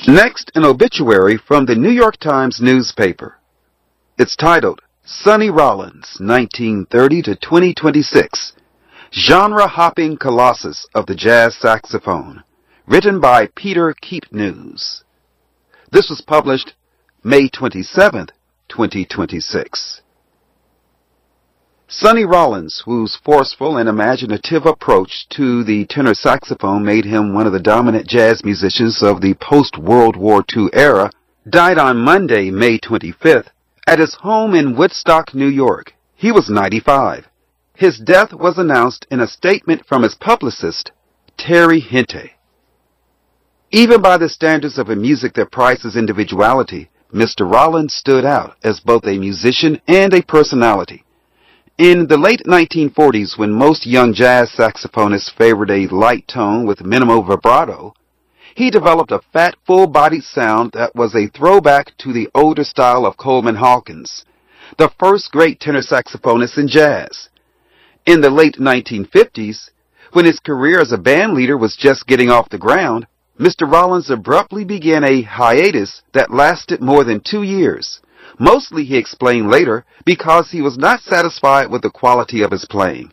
Next, an obituary from the New York Times newspaper. It's titled, Sonny Rollins, 1930 to 2026, Genre-Hopping Colossus of the Jazz Saxophone, written by Peter Keepnews. This was published May 27, 2026. Sonny Rollins, whose forceful and imaginative approach to the tenor saxophone made him one of the dominant jazz musicians of the post-World War II era, died on Monday, May 25th, at his home in Woodstock, New York. He was 95. His death was announced in a statement from his publicist, Terry Hente. Even by the standards of a music that prizes individuality, Mr. Rollins stood out as both a musician and a personality. In the late 1940s, when most young jazz saxophonists favored a light tone with minimal vibrato, he developed a fat, full-bodied sound that was a throwback to the older style of Coleman Hawkins, the first great tenor saxophonist in jazz. In the late 1950s, when his career as a band leader was just getting off the ground, Mr. Rollins abruptly began a hiatus that lasted more than 2 years. Mostly, he explained later, because he was not satisfied with the quality of his playing.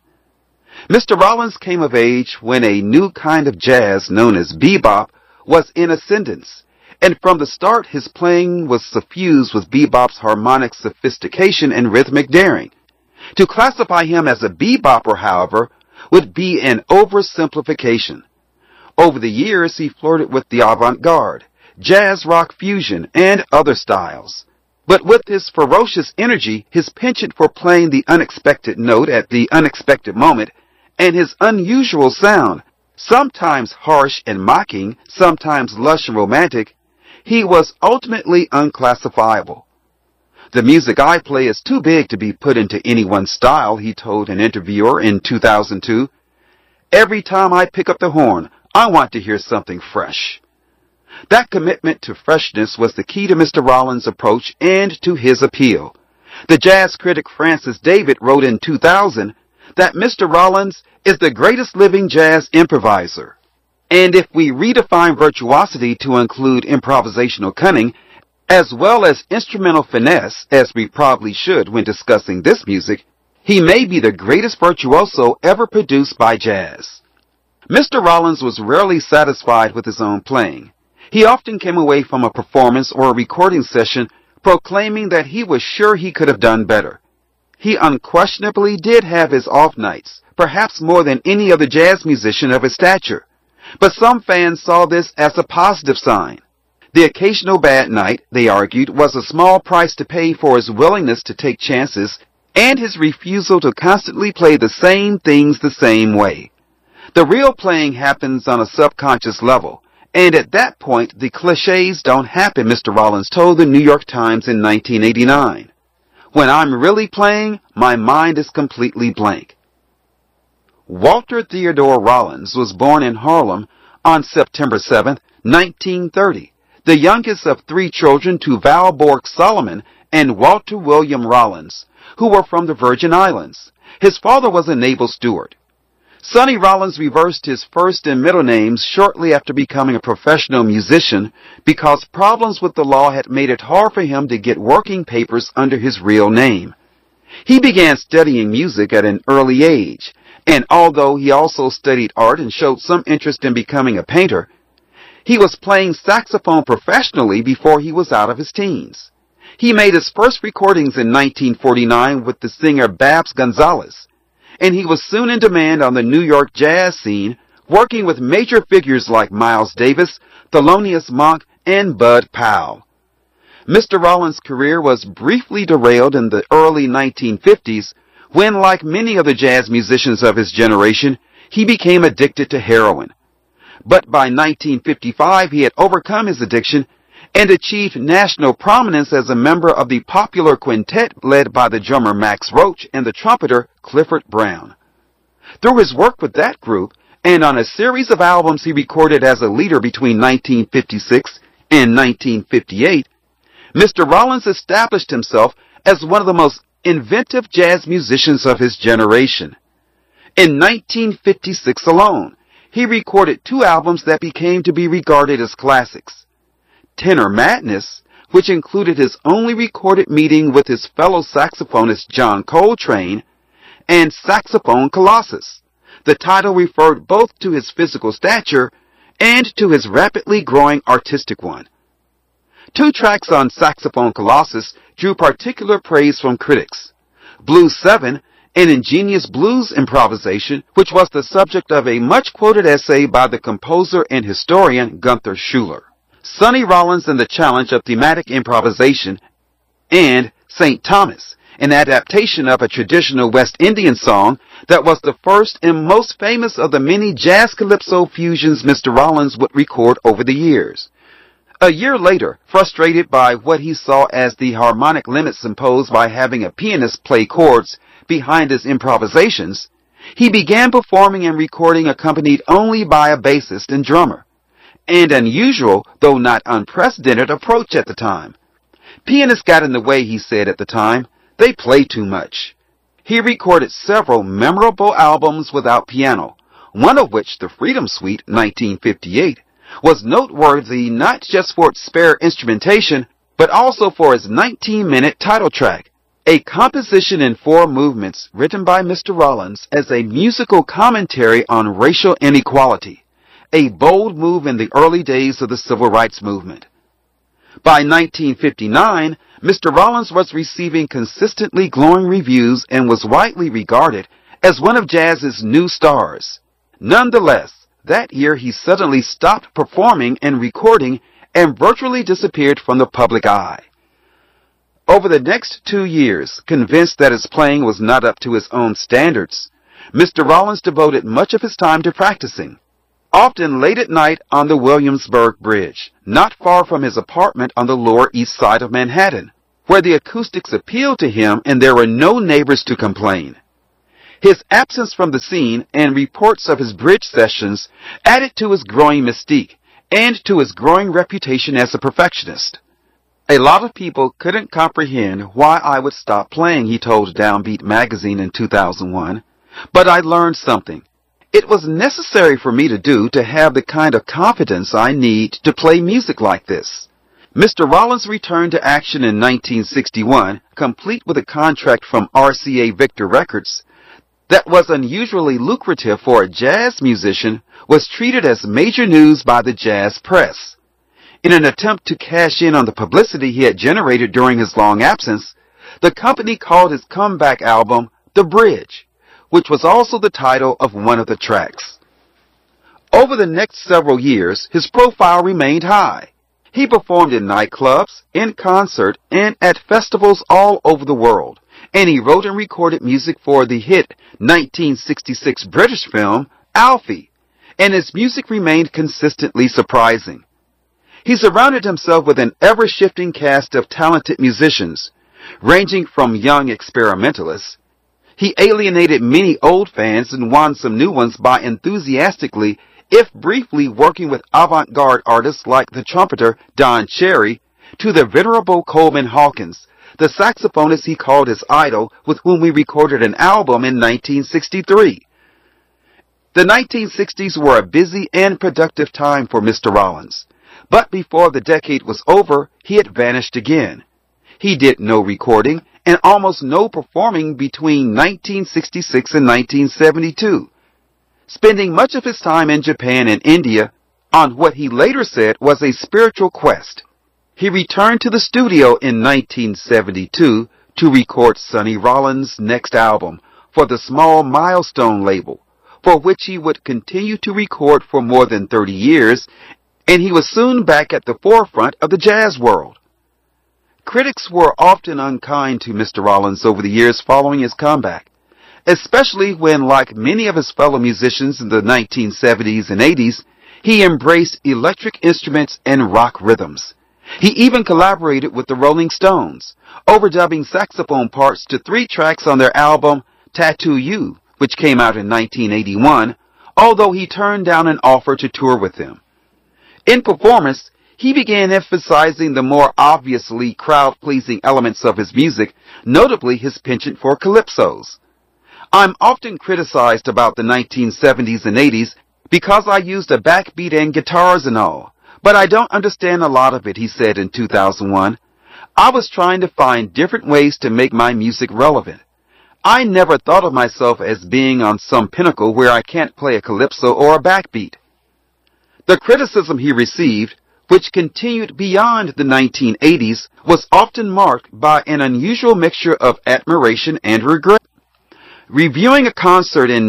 Mr. Rollins came of age when a new kind of jazz known as bebop was in ascendance, and from the start his playing was suffused with bebop's harmonic sophistication and rhythmic daring. To classify him as a bebopper, however, would be an oversimplification. Over the years, he flirted with the avant-garde, jazz rock fusion, and other styles. But with his ferocious energy, his penchant for playing the unexpected note at the unexpected moment, and his unusual sound, sometimes harsh and mocking, sometimes lush and romantic, he was ultimately unclassifiable. The music I play is too big to be put into any one style, he told an interviewer in 2002. Every time I pick up the horn, I want to hear something fresh. That commitment to freshness was the key to Mr. Rollins' approach and to his appeal. The jazz critic Francis David wrote in 2000 that Mr. Rollins is the greatest living jazz improviser. And if we redefine virtuosity to include improvisational cunning, as well as instrumental finesse, as we probably should when discussing this music, he may be the greatest virtuoso ever produced by jazz. Mr. Rollins was rarely satisfied with his own playing. He often came away from a performance or a recording session proclaiming that he was sure he could have done better. He unquestionably did have his off nights, perhaps more than any other jazz musician of his stature. But some fans saw this as a positive sign. The occasional bad night, they argued, was a small price to pay for his willingness to take chances and his refusal to constantly play the same things the same way. The real playing happens on a subconscious level. And at that point, the cliches don't happen, Mr. Rollins told the New York Times in 1989. When I'm really playing, my mind is completely blank. Walter Theodore Rollins was born in Harlem on September 7, 1930, the youngest of 3 children to Val Bork Solomon and Walter William Rollins, who were from the Virgin Islands. His father was a naval steward. Sonny Rollins reversed his first and middle names shortly after becoming a professional musician because problems with the law had made it hard for him to get working papers under his real name. He began studying music at an early age, and although he also studied art and showed some interest in becoming a painter, he was playing saxophone professionally before he was out of his teens. He made his first recordings in 1949 with the singer Babs Gonzalez, and he was soon in demand on the New York jazz scene, working with major figures like Miles Davis, Thelonious Monk, and Bud Powell. Mr. Rollins' career was briefly derailed in the early 1950s when, like many other jazz musicians of his generation, he became addicted to heroin. But by 1955, he had overcome his addiction and achieved national prominence as a member of the popular quintet led by the drummer Max Roach and the trumpeter Clifford Brown. Through his work with that group, and on a series of albums he recorded as a leader between 1956 and 1958, Mr. Rollins established himself as one of the most inventive jazz musicians of his generation. In 1956 alone, he recorded 2 albums that became to be regarded as classics: Tenor Madness, which included his only recorded meeting with his fellow saxophonist John Coltrane, and Saxophone Colossus. The title referred both to his physical stature and to his rapidly growing artistic one. 2 tracks on Saxophone Colossus drew particular praise from critics. Blues 7, an ingenious blues improvisation, which was the subject of a much-quoted essay by the composer and historian Gunther Schuller. Sonny Rollins and the Challenge of Thematic Improvisation, and St. Thomas, an adaptation of a traditional West Indian song that was the first and most famous of the many jazz calypso fusions Mr. Rollins would record over the years. A year later, frustrated by what he saw as the harmonic limits imposed by having a pianist play chords behind his improvisations, he began performing and recording accompanied only by a bassist and drummer, an unusual, though not unprecedented, approach at the time. Pianists got in the way, he said at the time. They play too much. He recorded several memorable albums without piano, one of which, the Freedom Suite, 1958, was noteworthy not just for its spare instrumentation, but also for its 19-minute title track, a composition in 4 movements written by Mr. Rollins as a musical commentary on racial inequality, a bold move in the early days of the Civil Rights Movement. By 1959, Mr. Rollins was receiving consistently glowing reviews and was widely regarded as one of jazz's new stars. Nonetheless, that year he suddenly stopped performing and recording and virtually disappeared from the public eye. Over the next 2 years, convinced that his playing was not up to his own standards, Mr. Rollins devoted much of his time to practicing, often late at night on the Williamsburg Bridge, not far from his apartment on the Lower East Side of Manhattan, where the acoustics appealed to him and there were no neighbors to complain. His absence from the scene and reports of his bridge sessions added to his growing mystique and to his growing reputation as a perfectionist. A lot of people couldn't comprehend why I would stop playing, he told Downbeat magazine in 2001, but I learned something. It was necessary for me to have the kind of confidence I need to play music like this. Mr. Rollins returned to action in 1961, complete with a contract from RCA Victor Records that was unusually lucrative for a jazz musician, was treated as major news by the jazz press. In an attempt to cash in on the publicity he had generated during his long absence, the company called his comeback album The Bridge, which was also the title of one of the tracks. Over the next several years, his profile remained high. He performed in nightclubs, in concert, and at festivals all over the world, and he wrote and recorded music for the hit 1966 British film Alfie, and his music remained consistently surprising. He surrounded himself with an ever-shifting cast of talented musicians, ranging from young experimentalists. He alienated many old fans and won some new ones by enthusiastically, if briefly, working with avant-garde artists like the trumpeter Don Cherry to the venerable Coleman Hawkins, the saxophonist he called his idol, with whom we recorded an album in 1963. The 1960s were a busy and productive time for Mr. Rollins, but before the decade was over, he had vanished again. He did no recording and almost no performing between 1966 and 1972, spending much of his time in Japan and India on what he later said was a spiritual quest. He returned to the studio in 1972 to record Sonny Rollins' next album for the Small Milestone label, for which he would continue to record for more than 30 years, and he was soon back at the forefront of the jazz world. Critics were often unkind to Mr. Rollins over the years following his comeback, especially when, like many of his fellow musicians in the 1970s and 80s, he embraced electric instruments and rock rhythms. He even collaborated with the Rolling Stones, overdubbing saxophone parts to 3 tracks on their album Tattoo You, which came out in 1981, although he turned down an offer to tour with them. In performance, he began emphasizing the more obviously crowd-pleasing elements of his music, notably his penchant for calypsos. I'm often criticized about the 1970s and 80s because I used a backbeat and guitars and all, But I don't understand a lot of it, he said in 2001. I was trying to find different ways to make my music relevant. I never thought of myself as being on some pinnacle where I can't play a calypso or a backbeat. The criticism he received, which continued beyond the 1980s, was often marked by an unusual mixture of admiration and regret. Reviewing a concert in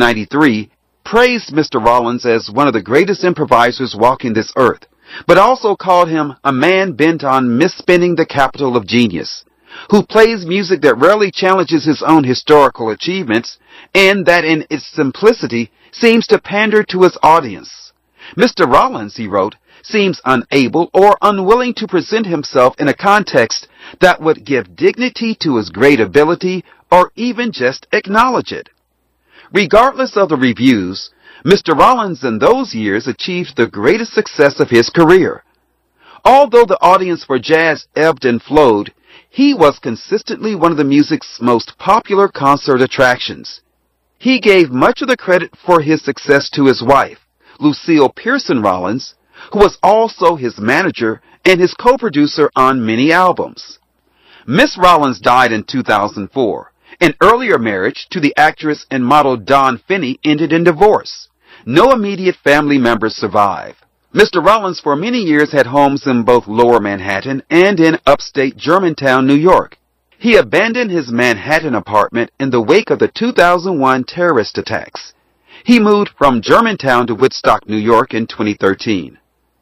1993, praised Mr. Rollins as one of the greatest improvisers walking this earth, but also called him a man bent on misspending the capital of genius, who plays music that rarely challenges his own historical achievements, and that in its simplicity seems to pander to his audience. Mr. Rollins, he wrote, seems unable or unwilling to present himself in a context that would give dignity to his great ability or even just acknowledge it. Regardless of the reviews, Mr. Rollins in those years achieved the greatest success of his career. Although the audience for jazz ebbed and flowed, he was consistently one of the music's most popular concert attractions. He gave much of the credit for his success to his wife, Lucille Pearson Rollins, who was also his manager and his co-producer on many albums. Miss Rollins died in 2004. An earlier marriage to the actress and model Dawn Finney ended in divorce. No immediate family members survive. Mr. Rollins for many years had homes in both Lower Manhattan and in upstate Germantown, New York. He abandoned his Manhattan apartment in the wake of the 2001 terrorist attacks. He moved from Germantown to Woodstock, New York in 2013.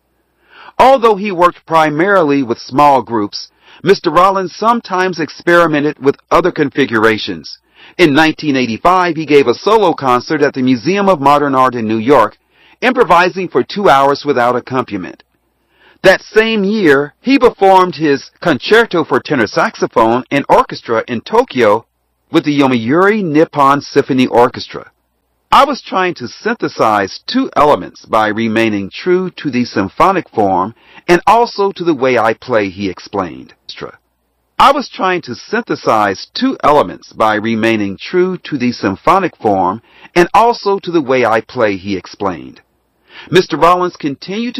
Although he worked primarily with small groups, Mr. Rollins sometimes experimented with other configurations. In 1985, he gave a solo concert at the Museum of Modern Art in New York, improvising for 2 hours without accompaniment. That same year, he performed his Concerto for Tenor Saxophone and Orchestra in Tokyo with the Yomiuri Nippon Symphony Orchestra. I was trying to synthesize two elements by remaining true to the symphonic form and also to the way I play, he explained. I was trying to synthesize two elements by remaining true to the symphonic form and also to the way I play, he explained. Mr. Rollins continued to